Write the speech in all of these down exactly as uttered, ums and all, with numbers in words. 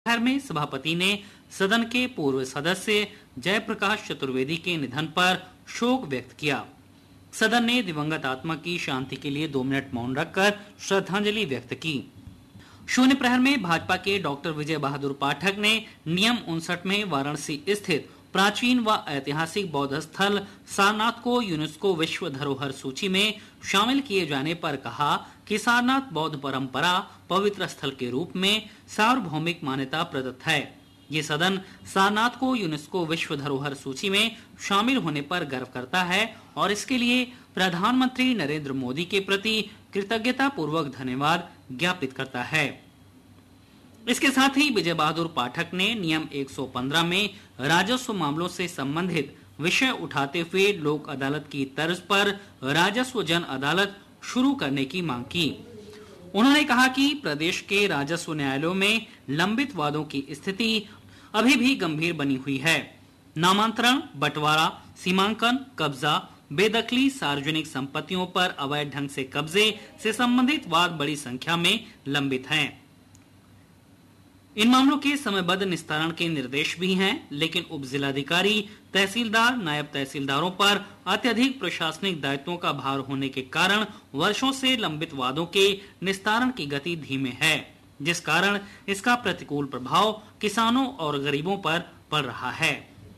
दोपहर में सभापति ने सदन के पूर्व सदस्य जयप्रकाश चतुर्वेदी के निधन पर शोक व्यक्त किया। सदन ने दिवंगत आत्मा की शांति के लिए दो मिनट मौन रखकर श्रद्धांजलि व्यक्त की। शून्य प्रहर में भाजपा के डॉक्टर विजय बहादुर पाठक ने नियम उनसठ में वाराणसी स्थित प्राचीन व ऐतिहासिक बौद्ध स्थल सारनाथ को यूनेस्को विश्व धरोहर सूची में शामिल किए जाने पर कहा कि सारनाथ बौद्ध परंपरा पवित्र स्थल के रूप में सार्वभौमिक मान्यता प्रदत्त है। ये सदन सारनाथ को यूनेस्को विश्व धरोहर सूची में शामिल होने पर गर्व करता है और इसके लिए प्रधानमंत्री नरेंद्र मोदी के प्रति कृतज्ञता पूर्वक धन्यवाद ज्ञापित करता है। इसके साथ ही विजय बहादुर पाठक ने नियम एक सौ पंद्रह में राजस्व मामलों से संबंधित विषय उठाते हुए लोक अदालत की तर्ज पर राजस्व जन अदालत शुरू करने की मांग की। उन्होंने कहा कि प्रदेश के राजस्व न्यायालयों में लंबित वादों की स्थिति अभी भी गंभीर बनी हुई है। नामांतरण, बंटवारा, सीमांकन, कब्जा, बेदखली, सार्वजनिक संपत्तियों पर अवैध ढंग से कब्जे से संबंधित वाद बड़ी संख्या में लंबित हैं। इन मामलों के समयबद्ध निस्तारण के निर्देश भी हैं, लेकिन उप जिलाधिकारी, तहसीलदार, नायब तहसीलदारों पर अत्यधिक प्रशासनिक दायित्वों का भार होने के कारण वर्षों से लंबित वादों के निस्तारण की गति धीमे है, जिस कारण इसका प्रतिकूल प्रभाव किसानों और गरीबों पर पड़ रहा है।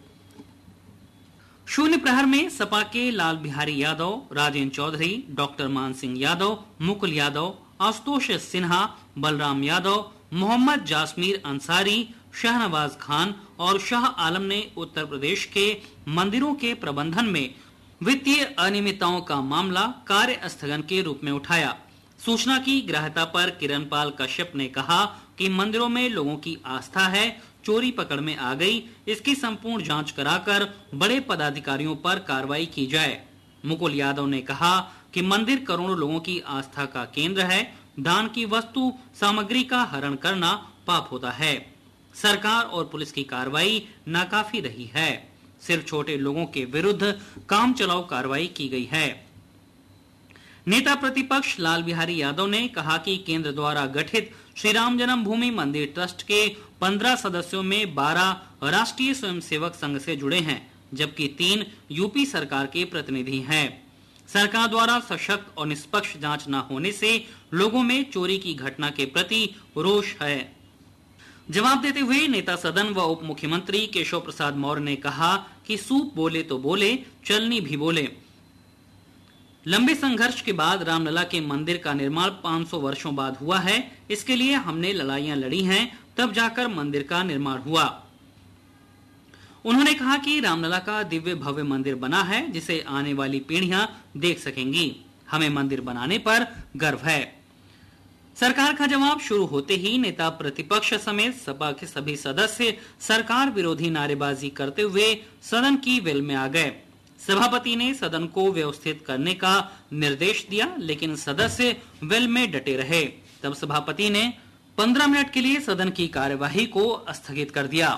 शून्य प्रहर में सपा के लाल बिहारी यादव, राजेंद्र चौधरी, डॉक्टर मान सिंह यादव, मुकुल यादव, आशुतोष सिन्हा, बलराम यादव, मोहम्मद जासमीर अंसारी, शाहनवाज खान और शाह आलम ने उत्तर प्रदेश के मंदिरों के प्रबंधन में वित्तीय अनियमितताओं का मामला कार्य स्थगन के रूप में उठाया। सूचना की ग्राह्यता पर किरणपाल कश्यप ने कहा कि मंदिरों में लोगों की आस्था है, चोरी पकड़ में आ गई, इसकी संपूर्ण जांच कराकर बड़े पदाधिकारियों पर कार्रवाई की जाए। मुकुल यादव ने कहा कि मंदिर करोड़ों लोगों की आस्था का केंद्र है, दान की वस्तु सामग्री का हरण करना पाप होता है। सरकार और पुलिस की कार्रवाई नाकाफी रही है, सिर्फ छोटे लोगों के विरुद्ध काम चलाऊ कार्रवाई की गई है। नेता प्रतिपक्ष लाल बिहारी यादव ने कहा कि केंद्र द्वारा गठित श्री राम जन्मभूमि मंदिर ट्रस्ट के पंद्रह सदस्यों में बारह राष्ट्रीय स्वयंसेवक संघ से जुड़े हैं, जबकि तीन यूपी सरकार के प्रतिनिधि हैं। सरकार द्वारा सशक्त और निष्पक्ष जांच न होने से लोगों में चोरी की घटना के प्रति रोष है। जवाब देते हुए नेता सदन व उप मुख्यमंत्री केशव प्रसाद मौर्य ने कहा कि सूप बोले तो बोले, चलनी भी बोले। लंबे संघर्ष के बाद रामलला के मंदिर का निर्माण पाँच सौ वर्षों बाद हुआ है। इसके लिए हमने लड़ाइयां लड़ी हैं, तब जाकर मंदिर का निर्माण हुआ। उन्होंने कहा कि रामलला का दिव्य भव्य मंदिर बना है, जिसे आने वाली पीढ़ियां देख सकेंगी। हमें मंदिर बनाने पर गर्व है। सरकार का जवाब शुरू होते ही नेता प्रतिपक्ष समेत सपा के सभी सदस्य सरकार विरोधी नारेबाजी करते हुए सदन की वेल में आ गए। सभापति ने सदन को व्यवस्थित करने का निर्देश दिया, लेकिन सदस्य वेल में डटे रहे। तब सभापति ने पंद्रह मिनट के लिए सदन की कार्यवाही को स्थगित कर दिया।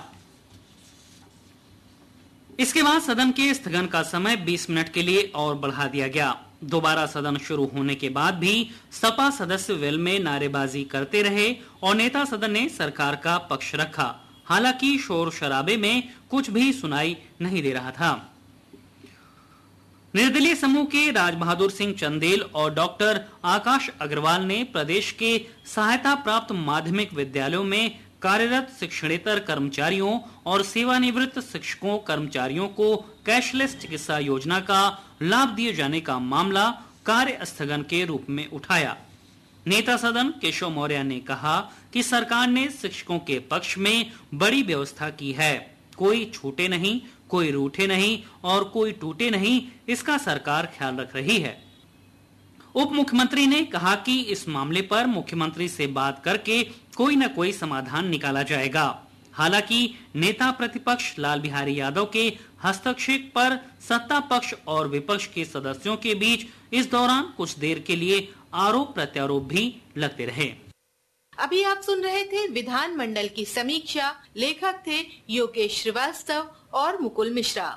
इसके बाद सदन के स्थगन का समय बीस मिनट के लिए और बढ़ा दिया गया। दोबारा सदन शुरू होने के बाद भी सपा सदस्य वेल में नारेबाजी करते रहे और नेता सदन ने सरकार का पक्ष रखा। हालांकि शोर शराबे में कुछ भी सुनाई नहीं दे रहा था। निर्दलीय समूह के राज बहादुर सिंह चंदेल और डॉक्टर आकाश अग्रवाल ने प्रदेश के सहायता प्राप्त माध्यमिक विद्यालयों में कार्यरत शिक्षणेतर कर्मचारियों और सेवानिवृत्त शिक्षकों कर्मचारियों को कैशलेस चिकित्सा योजना का लाभ दिए जाने का मामला कार्य स्थगन के रूप में उठाया। नेता सदन केशव मौर्य ने कहा कि सरकार ने शिक्षकों के पक्ष में बड़ी व्यवस्था की है। कोई छूटे नहीं, कोई रूठे नहीं और कोई टूटे नहीं, इसका सरकार ख्याल रख रही है। उप मुख्यमंत्री ने कहा कि इस मामले पर मुख्यमंत्री से बात करके कोई न कोई समाधान निकाला जाएगा। हालांकि नेता प्रतिपक्ष लाल बिहारी यादव के हस्तक्षेप पर सत्ता पक्ष और विपक्ष के सदस्यों के बीच इस दौरान कुछ देर के लिए आरोप प्रत्यारोप भी लगते रहे। अभी आप सुन रहे थे विधान मंडल की समीक्षा। लेखक थे योगेश श्रीवास्तव और मुकुल मिश्रा।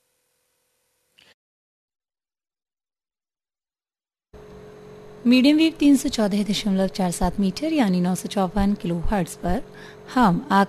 मीडियम वेव तीन सौ चौदह दशमलव चार सात मीटर यानी नौ सौ चौवन किलो हर्ट्ज पर हम